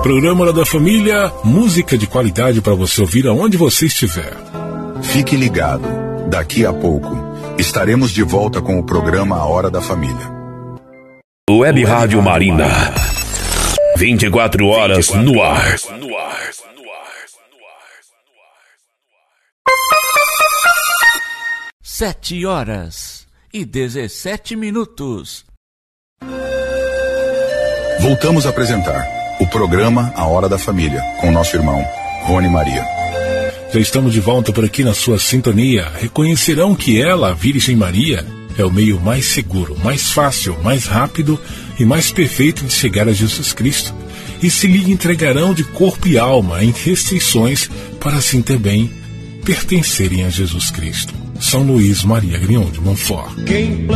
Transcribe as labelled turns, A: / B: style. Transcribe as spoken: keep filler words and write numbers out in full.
A: Programa Hora da Família, música de qualidade para você ouvir aonde você estiver.
B: Fique ligado, daqui a pouco estaremos de volta com o programa A Hora da Família.
C: Web Rádio Marina, vinte e quatro horas no ar.
D: Sete horas e dezessete minutos.
B: Voltamos a apresentar o programa A Hora da Família, com nosso irmão Rony Maria.
A: Já estamos de volta por aqui na sua sintonia. Reconhecerão que ela, a Virgem Maria, é o meio mais seguro, mais fácil, mais rápido e mais perfeito de chegar a Jesus Cristo. E se lhe entregarão de corpo e alma em restrições para assim também pertencerem a Jesus Cristo. São Luís Maria Grignon de Montfort.